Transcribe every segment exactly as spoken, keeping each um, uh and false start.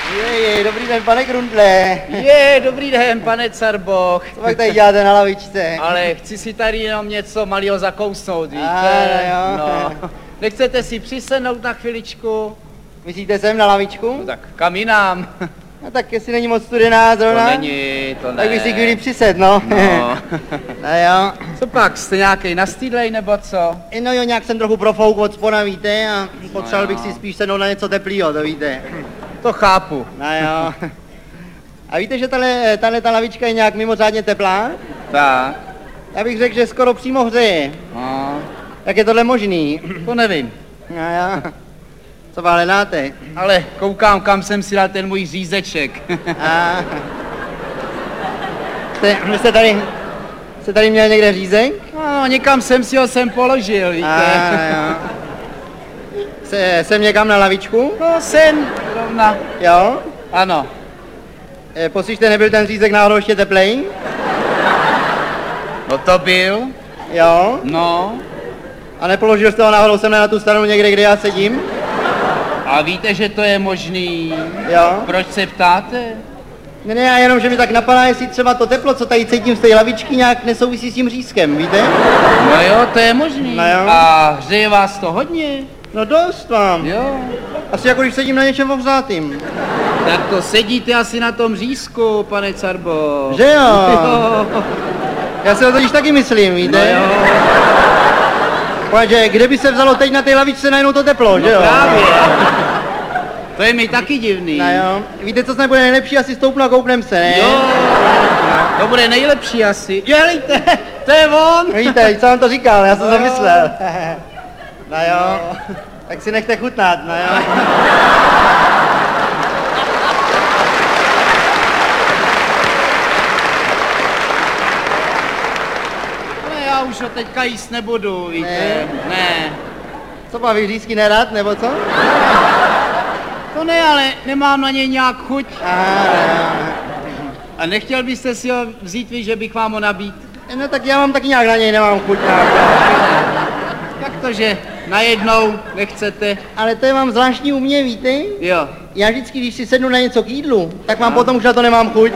Jej, jej, dobrý den, pane Grundle. Je, dobrý den, pane Carboch. Co pak tady děláte na lavičce? Ale chci si tady jenom něco malého zakousnout, víte? A, no. Nechcete si přisednout na chviličku? Myslíte sem na lavičku? No tak kam jinam? No tak jestli není moc studená zrovna. To není, to ne. Tak bych si chvíli přised, no. No. No jo. Co pak, jste nějakej nastýdlej nebo co? No jo, nějak jsem trochu profouk od spona, víte, a potřeboval No bych jo. si spíš sednout na něco teplýho, to víte. To chápu. No jo. A víte, že tahle, tahle ta lavička je nějak mimořádně teplá? Tak. Já bych řekl, že skoro přímo hřeje. No, Jak je tohle možný? to nevím. No jo. Co vám hledáte? Ale koukám, kam jsem si dal ten můj řízeček. A... Jste, vy jste tady, jste tady měl někde řízek? No, někam jsem si ho sem položil, víte? A, jo. Se, jsem někam na lavičku? No, sem, rovna. Jo? Ano. E, Poslyšte, nebyl ten řízek náhodou ještě teplej? No to byl. Jo? No. A nepoložil jste ho náhodou sem na tu stranu někde, kde já sedím? A víte, že to je možný? Jo? Proč se ptáte? Ne, ne, já jenom, že mi tak napadá, jestli třeba to teplo, co tady cítím z té lavičky, nějak nesouvisí s tím řízkem, víte? No jo, to je možný. No jo. A hřeje vás to hodně? No dost vám. Jo. Asi jako když sedím na něčem ohřátým. Tak to sedíte asi na tom řízku, pane Carbo. Že jo? Jo. Já si to totiž taky myslím, víte? No jo. Protože kde by se vzalo teď na té lavičce najednou to teplo, No že jo? právě. To je mi taky divný. No jo. Víte, co snad bude nejlepší? Asi stoupnu a koupnem se, ne? Jo. To bude nejlepší asi. Jo, helejte, to je on. Víte, co vám to říkal, já jsem no. zamyslel. No jo. Tak si nechte chutnat, no jo. Ale já už ho teďka jíst nebudu, víte. Ne? Ne. Co má vyřízky nerad, nebo co? To ne, ale nemám na něj nějak chuť. Aha, A nechtěl byste si ho vzít vy, že bych vám ho nabít? no tak já mám taky nějak na něj, nemám chuť nějak. Jak to, že najednou nechcete? Ale to je mám zvláštní u mě, víte? Jo. Já vždycky, když si sednu na něco k jídlu, tak mám potom už na to nemám chuť.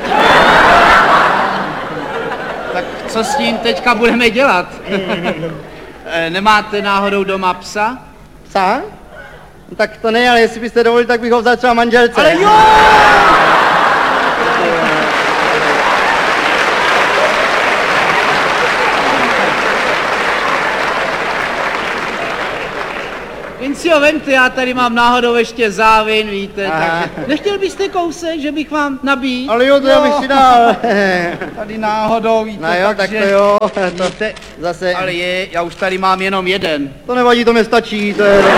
Tak co s tím teďka budeme dělat? E, Nemáte náhodou doma psa? Psa? No tak to ne, ale jestli byste dovolili, tak bych ho vzal třeba manželce. Ale jo! Jen si ho vemte, já tady mám náhodou ještě závin, víte, Aha. takže nechtěl byste kousek, že bych vám nabít? Ale jo, to já bych si dal. Tady náhodou, víte, No jo, tak takže... to jo, to Víte, zase, ale je, já už tady mám jenom jeden. to nevadí, to mi stačí, to je dobrý.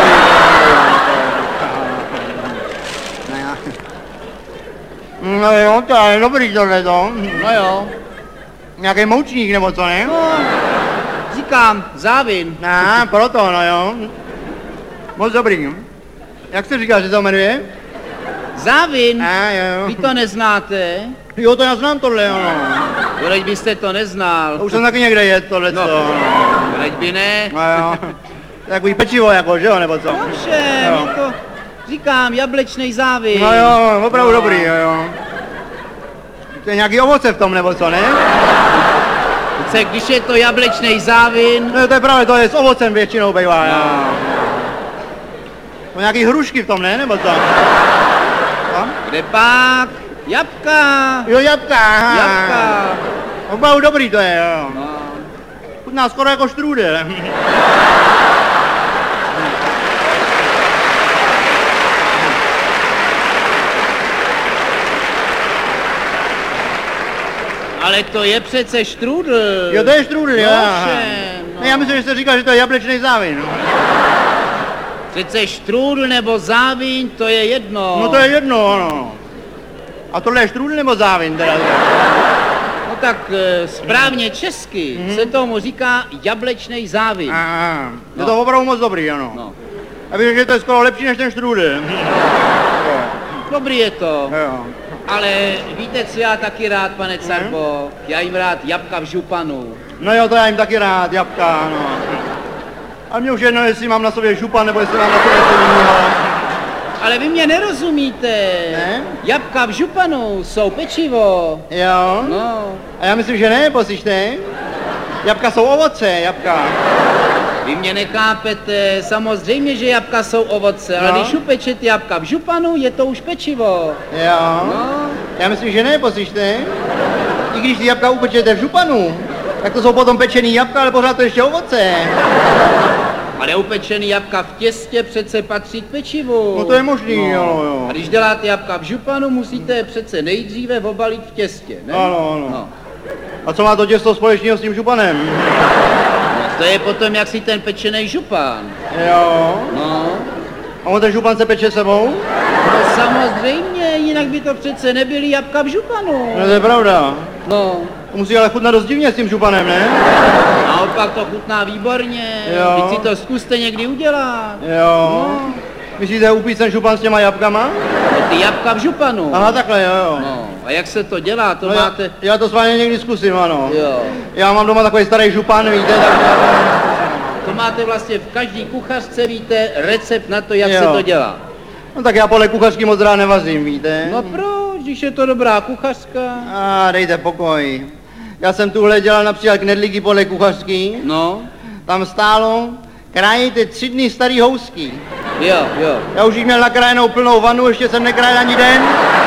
No jo. No jo, to je dobrý tohle to. No jo, Nějaký moučník nebo co, ne? no, říkám, závin. Aha, proto, no jo. Moc dobrý. Jak jste říkal, že se to jmenuje? Závin? A jo. Vy to neznáte? Jo, to já znám tohle, jo. Proč byste to neznal? To už jsem taky někde jet, tohle No. co. Proč by ne? No jo. Takový pečivo jako, že jo, nebo co? Ovšem, Jo. je to, říkám, jablečnej závin. No jo, opravdu No. dobrý, jo, jo. To je nějaký ovoce v tom, nebo co, ne? Přece, když je to jablečnej závin, No to je právě, to je s ovocem většinou bývá, jo. no, To nějaký hrušky v tom, ne, nebo co? No? kde pak? Jabka. Jo, jabka, aha. Jabka. Opravdu dobrý to je, jo. No. Chutná skoro jako štrůdel. Ale to je přece štrůdl. Jo, to je štrůdel, jo. No, aha. ovšem, no. Ne, já myslím, že jste říkal, že to je jablečný závin. Přece štrůdl nebo závin, to je jedno. No to je jedno, ano. A tohle je štrůdel nebo závin teda? No tak e, správně česky Mhm. se tomu říká jablečnej závin. Aha, je No. to opravdu moc dobrý, ano. No. Já bych řekl, že to je skoro lepší než ten štrůdel. Dobrý je to, Jo. ale víte, co já taky rád, pane Carbo? Já jim rád jabka v županu. No jo, to já jim taky rád, jabka, ano. A mě už jedno, jestli mám na sobě župan, nebo jestli mám na sobě něco jiného. Ale vy mě nerozumíte. Ne? Jabka v županu jsou pečivo. Jo? No. A já myslím, že ne, poslyšte. Jabka jsou ovoce, jabka. Vy mě nechápete, samozřejmě, že jabka jsou ovoce, ale No. když upečete jabka v županu, je to už pečivo. Jo? No. Já myslím, že ne, poslyšte. I když ty jabka upečete v županu, tak to jsou potom pečený jabka, ale pořád to ještě ovoce. Ale upečený jabka v těstě přece patří k pečivu. No to je možný, jo, jo. A když děláte jabka v županu, musíte je přece nejdříve obalit v těstě, ne? Ano, ano. No. A co má to těsto společného s tím županem? No, to je potom jaksi ten pečený župan. Jo? No. A on ten župan se peče sebou? No samozřejmě, jinak by to přece nebyly jabka v županu. No to je pravda. No. To musí ale chutnat dost divně s tím županem, ne? Naopak to chutná výborně. Jo. Teď si to zkuste někdy udělat. Jo. No. Myslíte upít ten župan s těma jabkama? No, ty jabka v županu. Aha, takhle, jo, jo. No. A jak se to dělá, to No máte... já, já to s vámi někdy zkusím, ano. Jo. Já mám doma takový starý župan, víte, tak... To máte vlastně v každý kuchařce, víte, recept na to, jak Jo. se to dělá. No tak já podle kuchařky moc rád nevařím, víte. No proč, když je to dobrá kuchařka? A dejte pokoj. Já jsem tuhle dělal například knedlíky podle kuchařky. No, Tam stálo, krájejte tři dny starý housky. jo, jo. Já už jich měl nakrájenou plnou vanu, ještě jsem nekrájel ani den.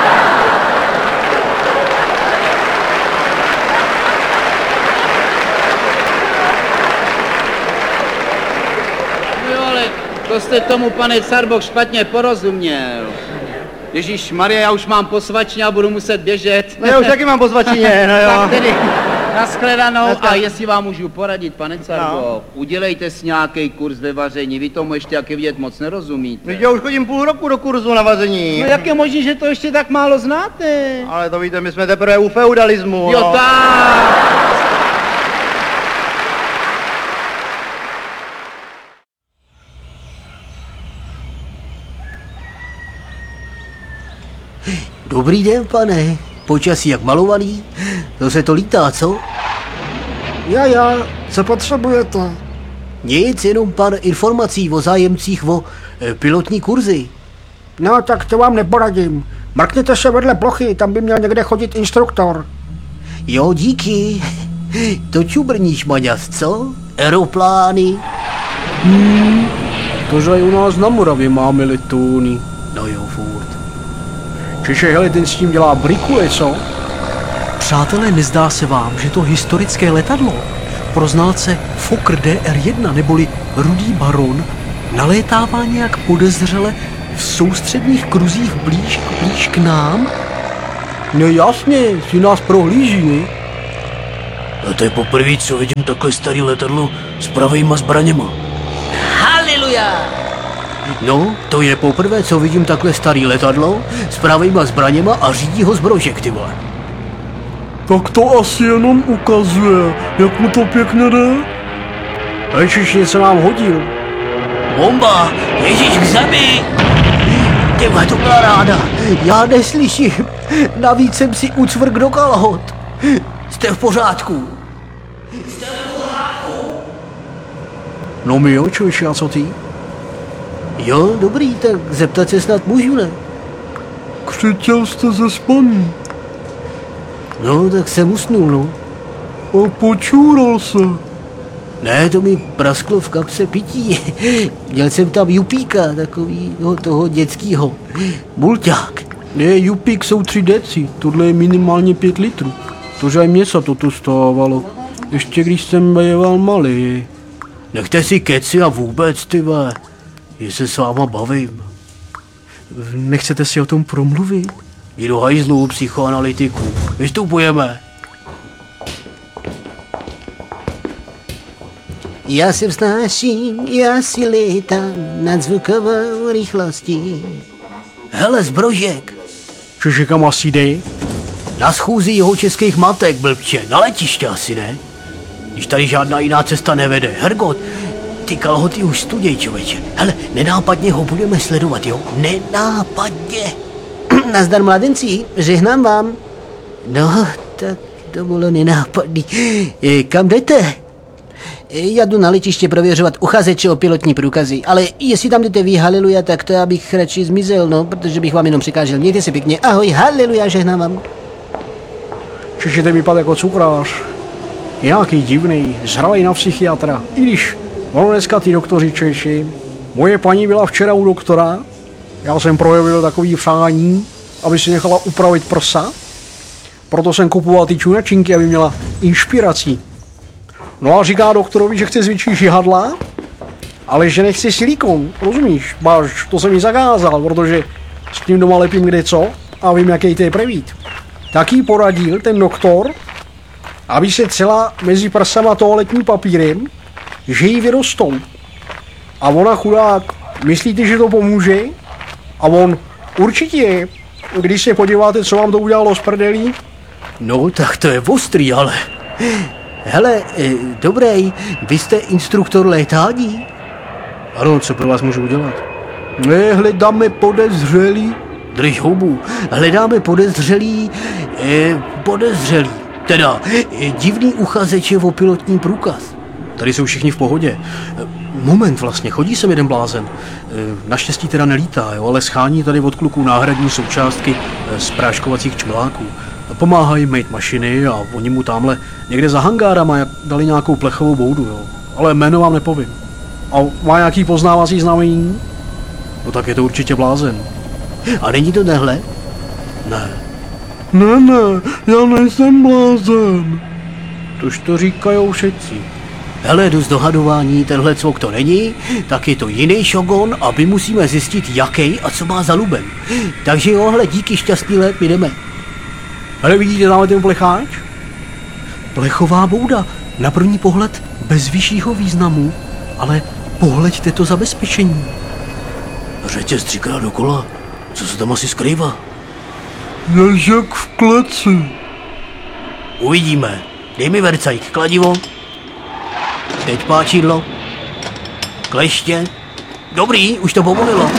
Jo, ale to jste tomu, pane Carboch, špatně porozuměl. Ježíš Maria, já už mám posvačně a budu muset běžet. No já už taky mám po svačině, no jo. Tak tedy, nashledanou. Dneska- A jestli vám můžu poradit, pane Carboch, udělejte si nějaký kurz ve vaření, vy tomu ještě, jak je vidět, moc nerozumíte. Víte, já už chodím půl roku do kurzu na vaření. No jak je možné, že to ještě tak málo znáte? Ale to víte, my jsme teprve u feudalismu. Jo, no. tak. Dobrý den, pane. Počasí jak malovaný. To se to lítá, co? Já, já, co potřebujete? Nic, jenom pár informací o zájemcích o e, pilotní kurzy. No, tak to vám neporadím. Mrkněte se vedle plochy, tam by měl někde chodit instruktor. Jo, díky. To čubrníš, Maďas, co? Aeroplány. Tože i u nás na Moravě máme letouny. No jo, furt. Čiže hele, ten s tím dělá brikule, co? Přátelé, nezdá se vám, že to historické letadlo pro znalce Fokker D R jedna neboli Rudý baron nalétává nějak podezřele v soustředních kruzích blíž, blíž k nám? No jasně, si nás prohlíží, ne? A to je poprvé, co vidím takhle starý letadlo s pravejma zbraněma. Haleluja! No, to je poprvé, co vidím takhle starý letadlo s pravejma zbraněma a řídí ho zbrožek, ty vole. Tak to asi jenom ukazuje, jak mu to pěkně jde. Ježiš, něco nám hodil. Bomba! Ježíš k zemi! Tyhle, to byla ráda. Já neslyším. Navíc jsem si ucvrk do kalhot. Jste v pořádku? No my jo, člověče, a co ty? Jo, dobrý, tak zeptat se snad můžu, ne? Křičel jste ze spaní. No, tak jsem usnul, no. A počůral se. Ne, to mi prasklo v kapse pití. Měl jsem tam jupíka, takovýho toho dětskýho. Bulťák. Ne, jupík jsou tři deci, tohle je minimálně pět litrů. Tože aj mně se toto stávalo. Ještě když jsem býval malý. Nechte si keci a vůbec, ty vole, že se s váma bavím. Nechcete si o tom promluvit? Jdu do hajzlu psychoanalytiku. Vystupujeme. Já se vznáším, já si létám nad zvukovou rychlostí. Hele, zbrožek. Čiže kam asi jde? Na schůzi jeho českých matek, blbče, na letiště asi, ne? Když tady žádná jiná cesta nevede. Hergot, ty kalhoty už studěj, člověče. Hele, nenápadně ho budeme sledovat, jo? Nenápadně. Nazdar, mladenci, žehnám vám. No, tak to bylo nenápadný. E, kam jdete? Já jdu na letiště prověřovat uchazeče o pilotní průkazy, ale jestli tam jdete vy, haleluja, tak to já bych radši zmizel, no, protože bych vám jenom překážel. Mějte se pěkně, ahoj, haleluja, žehnám vám. Češi, ten vypadá jako cukrář. Nějaký divný, zralej na psychiatra. I když ono dneska ty doktoři Češi, moje paní byla včera u doktora, já jsem projevil takový přání, aby si nechala upravit prsa, proto jsem kupoval ty čunačinky, aby měla inspiraci. No a říká doktorovi, že chce zvětšit žihadla, ale že nechce silikon, rozumíš? Máš, to jsem mi zakázal, protože s tím doma lepím kde co a vím, jaký to je prevít. Taky poradil ten doktor, aby se celá mezi prsama toaletním papírem, že jí vyrostou. A ona chudák, myslíte, že to pomůže? A on, určitě, když se podíváte, co vám to udělalo s prdelí? No, tak to je ostrý, ale... Hele, e, dobrý, vy jste instruktor létání? Ano, co pro vás můžu udělat? Ne, hledáme podezřelý. Drž hubu, hledáme podezřelý, e, podezřelý, teda e, divný uchazeče o pilotní průkaz. Tady jsou všichni v pohodě. Moment, vlastně, chodí sem jeden blázen. Naštěstí teda nelítá, jo, ale schání tady od kluků náhradní součástky z práškovacích čmeláků. Pomáhají mít mašiny a oni mu tamhle někde za hangárama dali nějakou plechovou boudu, jo. Ale jméno vám nepovím. A má nějaký poznávací znamení? No tak je to určitě blázen. A není to nehle? Ne. Ne, ne, já nejsem blázen. Tož to říkajou všetci. Hele, jdu z dohadování, tenhle cvok to není, tak je to jiný šogon a my musíme zjistit, jaký a co má za luben. Takže johle, díky, šťastný let, my jdeme. Hele, vidíte tam ten plecháč? Plechová bouda, na první pohled bez vyššího významu, ale pohleďte to zabezpečení. Řetěz třikrát dokola, co se tam asi skrývá? Ježek v kleci. Uvidíme. Dej mi vercajk, kladivo. Teď páčidlo. Kleště. Dobrý, už to povolilo.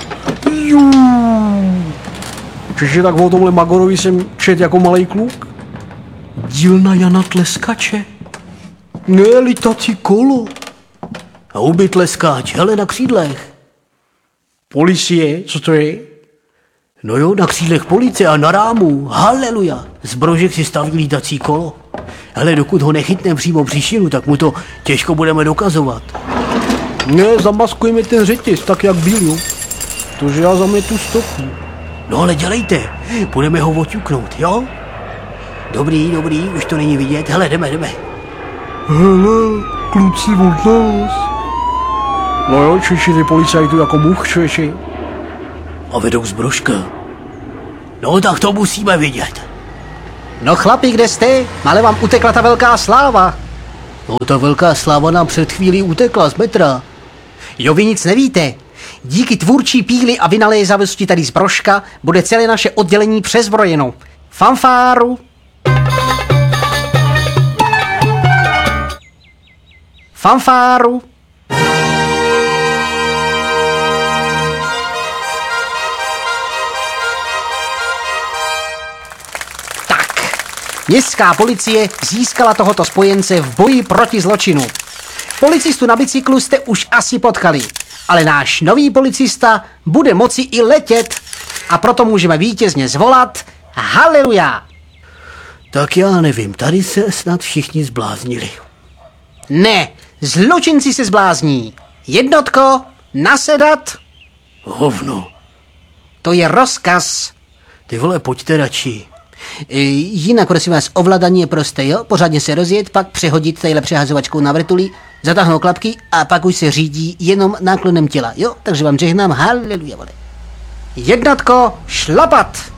Čiže tak o tomhle Magorovi jsem čet jako malej kluk? Dílna Jana Tleskače. Ne, litací kolo. Houby tleskáč, hele, na křídlech. Policie, co to je? No jo, na křídlech policie a na rámu. Haleluja. Z brožek si staví lítací kolo. Hele, dokud ho nechytneme přímo při šíru, tak mu to těžko budeme dokazovat. Ne, zamaskujeme ten řetěz, tak jak byl, jo. Tože já zametu stopu. No ale dělejte, budeme ho oťuknout, jo? Dobrý, dobrý, už to není vidět. Hele, jdeme, jdeme. Hele, kluci od nás. No jo, Češi, ty policajtu jako much, Češi. A vedou zbrožka. No tak to musíme vidět. No chlapi, kde jste? Ale vám utekla ta velká sláva. No ta velká sláva nám před chvílí utekla z metra. Jo, vy nic nevíte. Díky tvůrčí píli a vynalézavosti tady zbrožka bude celé naše oddělení přezbrojeno. Fanfáru. Fanfáru. Městská policie získala tohoto spojence v boji proti zločinu. Policistu na bicyklu jste už asi potkali, ale náš nový policista bude moci i letět a proto můžeme vítězně zvolat haleluja. Tak já nevím, tady se snad všichni zbláznili. Ne, zločinci se zblázní. Jednotko, nasedat. Hovno. To je rozkaz. Ty vole, pojďte radši. E, jinak, prosím vás, ovladaní je prosté, jo? Pořádně se rozjet, pak přehodit tadyhle přehazovačkou na vrtuli, zatáhnout klapky a pak už se řídí jenom náklonem těla, jo? Takže vám žehnám, haleluja, vole. Jednotko, šlapat!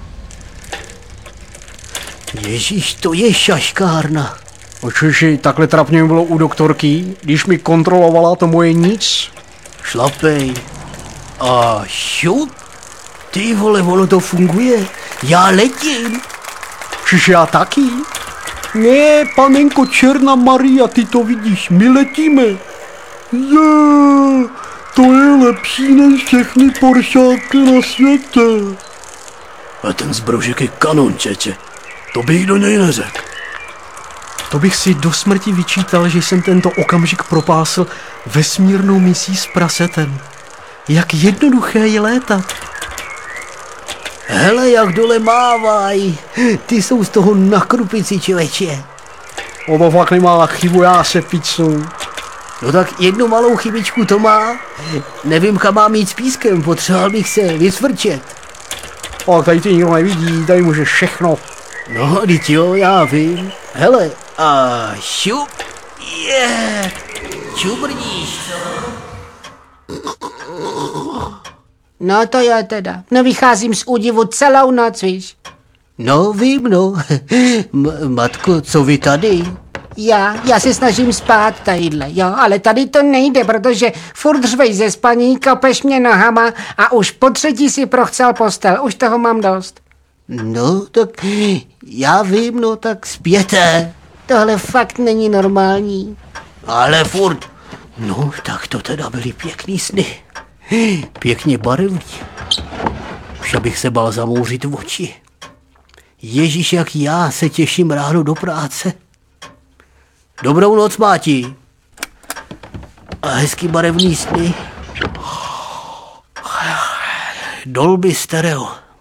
Ježíš, to je šaškárna. O Češi, takhle trapně mi bylo u doktorky, když mi kontrolovala to moje nic. Šlapej. A šup. Ty vole, ono to funguje. Já letím. Čiže já taky? Ne, panenko Černá Maria, ty to vidíš, my letíme. Je, to je lepší než všechny poršáky na světě. A ten zbrožek je kanon, čeče. To bych do něj neřekl. To bych si do smrti vyčítal, že jsem tento okamžik propásl vesmírnou misí s prasetem. Jak jednoduché je létat. Hele, jak dole mávaj. Ty jsou z toho na krupici, člověče. O to fakt nemá chybu, já se picnu. No tak jednu malou chybičku to má. Nevím, kam mám jít s pískem, potřeboval bych se vysvrčet. O, tady ty nikdo nevidí, tady může všechno. No, teď jo, já vím. Hele, a šup, je, yeah. Čubrdíš, co? No to jo teda. Nevycházím z údivu celou noc, víš. No, vím, no. M- matko, co vy tady? Já, já se snažím spát tadyhle, jo, ale tady to nejde, protože furt řvej ze spaní, kopeš mě nohama a už po třetí si prochcel postel, už toho mám dost. No, tak já vím, no, tak spěte. Tohle fakt není normální. Ale furt. No, tak to teda byly pěkný sny. Pěkně barevný. Už abych se bál zamouřit v oči. Ježíš, jak já se těším ráno do práce. Dobrou noc, Máti. A hezký barevný sny. Dolby stereo.